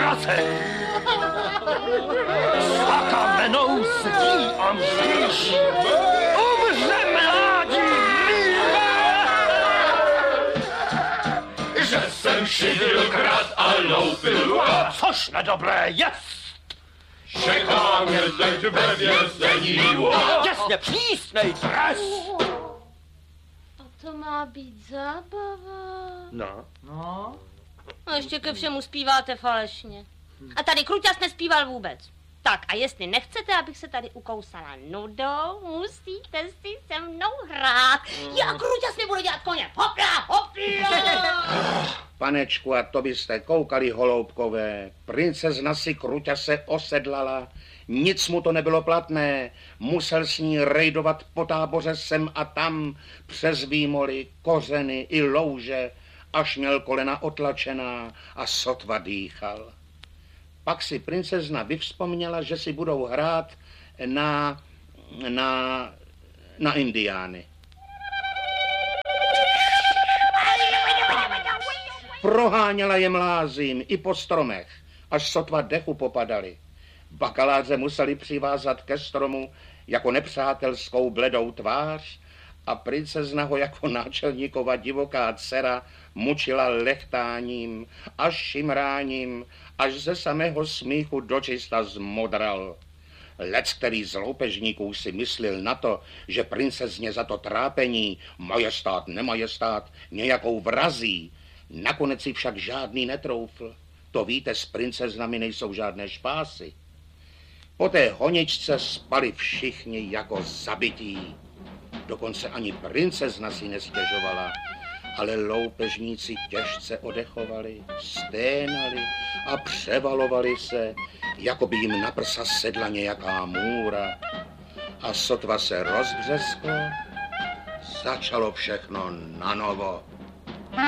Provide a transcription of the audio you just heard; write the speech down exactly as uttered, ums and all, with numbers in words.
ztrace. S kamenou zdí a mříž umře mládí mývé. Že jsem šidil, krát a loupil, což nedobré jest. Čeká mě teď ve vězení, těsně přísnej trest. A to má být zábava. No. No. A ještě ke všemu zpíváte falešně. A tady Kruťas nespíval vůbec. Tak a jestli nechcete, abych se tady ukousala nudou, musíte si se mnou hrát. Já Kruťas mi budu dělat koně. Hopla, hopla. Panečku, a to byste koukali, holoubkové. Princezna si Kruťase osedlala. Nic mu to nebylo platné. Musel s ní rejdovat po táboře sem a tam, přes výmoly, kořeny i louže, až měl kolena otlačená a sotva dýchal. Pak si princezna vyvzpomněla, že si budou hrát na, na, na indiány. Proháněla je mlázím i po stromech, až sotva dechu popadali. Bakaláře museli přivázat ke stromu jako nepřátelskou bledou tvář a princezna ho jako náčelníkova divoká dcera mučila lechtáním a šimráním, až ze samého smíchu dočista zmodral. Lec, který z loupežníků si myslel na to, že princezně za to trápení, majestát, nemajestát, nějakou vrazí, nakonec si však žádný netroufl. To víte, s princeznami nejsou žádné špásy. Po té honičce spali všichni jako zabití. Dokonce ani princezna si nestěžovala, ale loupežníci těžce odechovali, sténali a převalovali se, jako by jim na prsa sedla nějaká můra. A sotva se rozbřesklo, začalo všechno nanovo.